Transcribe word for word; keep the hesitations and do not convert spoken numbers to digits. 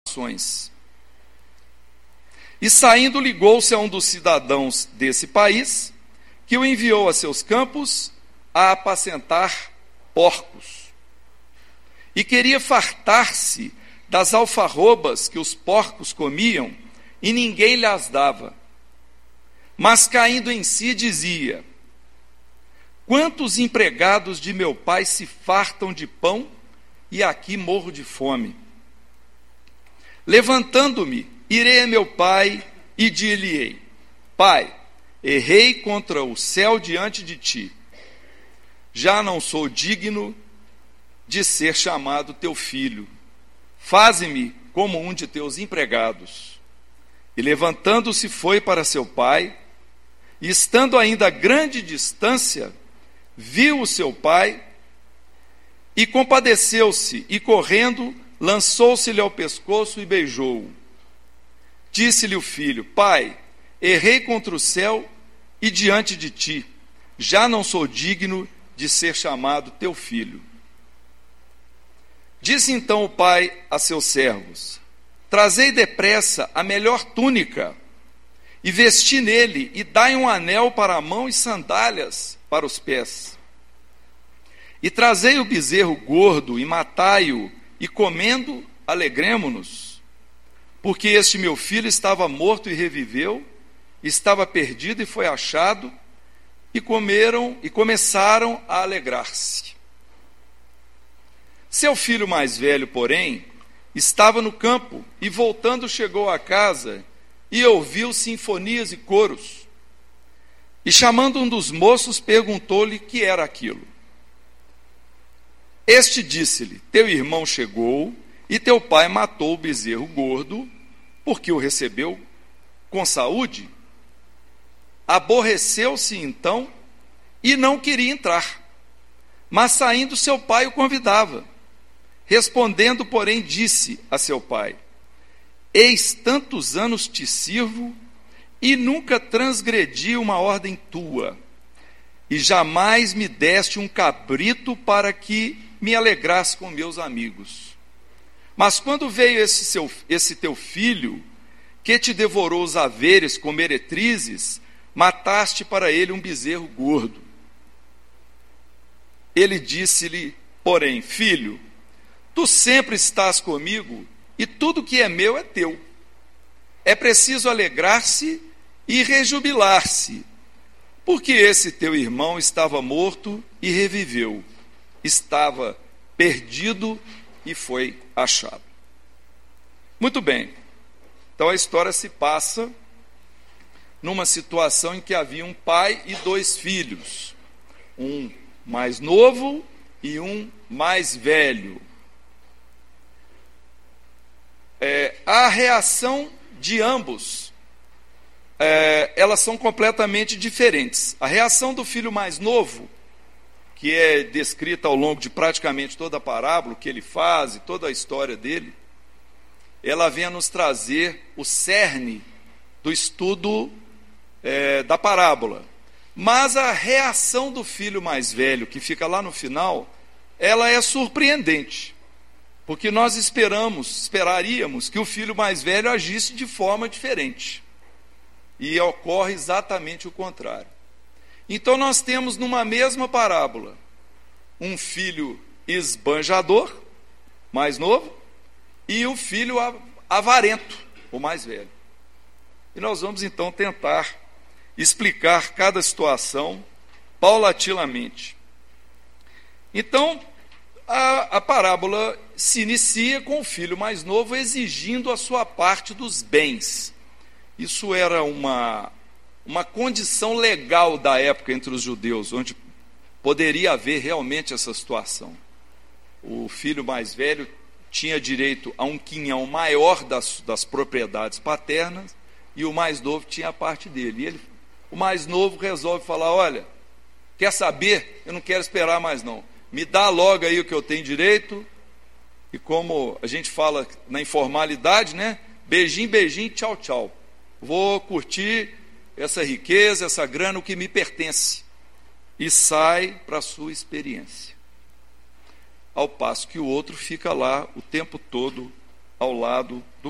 E saindo, ligou-se a um dos cidadãos desse país, que o enviou a seus campos a apacentar porcos. E queria fartar-se das alfarrobas que os porcos comiam, e ninguém lhes dava. Mas caindo em si, dizia: quantos empregados de meu pai se fartam de pão, e aqui morro de fome. Levantando-me, irei a meu pai e dir-lhe-ei: Pai, errei contra o céu diante de ti. Já não sou digno de ser chamado teu filho. Faze-me como um de teus empregados. E levantando-se foi para seu pai, e estando ainda a grande distância, viu o seu pai, e compadeceu-se, e correndo, lançou-se-lhe ao pescoço e beijou-o. Disse-lhe o filho: Pai, errei contra o céu e diante de ti, já não sou digno de ser chamado teu filho. Disse então o pai a seus servos: Trazei depressa a melhor túnica, e vesti nele, e dai um anel para a mão e sandálias para os pés. E trazei o bezerro gordo, e matai-o, e comendo, alegremo-nos. Porque este meu filho estava morto e reviveu, estava perdido e foi achado, e comeram e começaram a alegrar-se. Seu filho mais velho, porém, estava no campo, e voltando chegou à casa, e ouviu sinfonias e coros. E chamando um dos moços, perguntou-lhe que era aquilo. Este disse-lhe: Teu irmão chegou, e teu pai matou o bezerro gordo, porque o recebeu com saúde. Aborreceu-se então, e não queria entrar. Mas saindo, seu pai o convidava. Respondendo, porém, disse a seu pai: Eis tantos anos te sirvo, e nunca transgredi uma ordem tua, e jamais me deste um cabrito para que me alegrasse com meus amigos. Mas quando veio esse, seu, esse teu filho, que te devorou os haveres com meretrizes, mataste para ele um bezerro gordo. Ele disse-lhe, porém: Filho, tu sempre estás comigo, e tudo que é meu é teu. É preciso alegrar-se e rejubilar-se, porque esse teu irmão estava morto e reviveu, estava perdido e foi achado. Muito bem, então a história se passa numa situação em que havia um pai e dois filhos, um mais novo e um mais velho. É, a reação de ambos, é, elas são completamente diferentes. A reação do filho mais novo, que é descrita ao longo de praticamente toda a parábola, o que ele faz e toda a história dele, ela vem a nos trazer o cerne do estudo é, da parábola. Mas a reação do filho mais velho, que fica lá no final, ela é surpreendente. Porque nós esperamos, esperaríamos que o filho mais velho agisse de forma diferente. E ocorre exatamente o contrário. Então nós temos numa mesma parábola um filho esbanjador, mais novo, e um filho avarento, o mais velho. E nós vamos então tentar explicar cada situação paulatinamente. Então, a, a parábola se inicia com o filho mais novo exigindo a sua parte dos bens. Isso era uma, uma condição legal da época entre os judeus, onde poderia haver realmente essa situação. O filho mais velho tinha direito a um quinhão maior das, das propriedades paternas, e o mais novo tinha a parte dele. E ele, o mais novo resolve falar: olha, quer saber? Eu não quero esperar mais não. Me dá logo aí o que eu tenho direito. E como a gente fala na informalidade, né? Beijinho, beijinho, tchau, tchau. Vou curtir essa riqueza, essa grana, o que me pertence. E sai para a sua experiência. Ao passo que o outro fica lá o tempo todo ao lado do